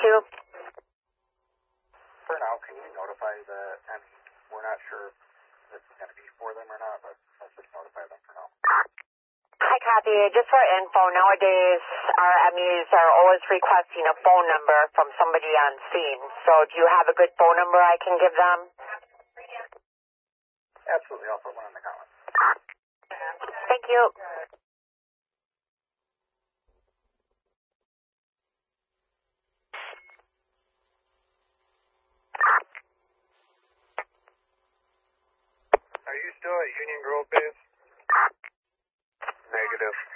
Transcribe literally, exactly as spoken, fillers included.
you. For now, can you notify the, and we're not sure if it's going to be for them or not, but let's just notify them for now. Hi, copy. Just for info, nowadays our M Es are always requesting a phone number from somebody on scene. So do you have a good phone number I can give them? Absolutely. I'll put one in the comments. Thank you. Are you still at Union Grove base? Negative.